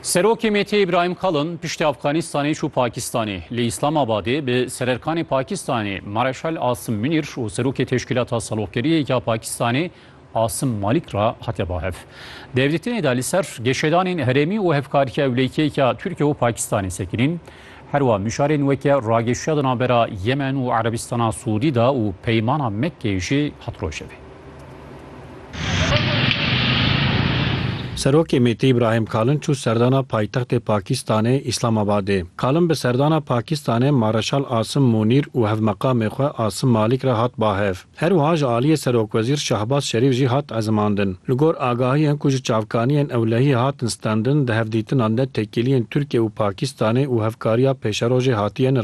Serokê Mete İbrahim Kalın piştî Efxanistanê û Pakistanê li İslamabadê bi Sererkanê Pakistanê Mareşal Asım Münir û Serokê Teşkîlata Salokgeriyê ya Pakistanê Asım Malik ra hate bahev. Devletînê de li ser geşedanên herêmî û hevkarîya ewleyîkê Tirkiye û Pakistanê sekirîn. Herwa mişarên weke rageşiya di navbera Yemen û Erebistana Sûdî da û peymana Mekkeyê jî hat rojevê. Serokê Mete İbrahim Kalın çû serdana paytextê Pakistanê İslamabadê. Kalın bi serdana Pakistanê Mareşal Asım Munîr û hevmeqamê xwe Asım Malik re hat bahev. Her wiha ji aliyê Serokwezîr Şehbaz Şerîf jî hat ezmandin. Li gor agahiyên ku ji çavkaniyên ewlehî hatin standin di hevdîtinan de tekiliyên Tirkiye û Pakistanê û hevkariya pêşerojê hatiye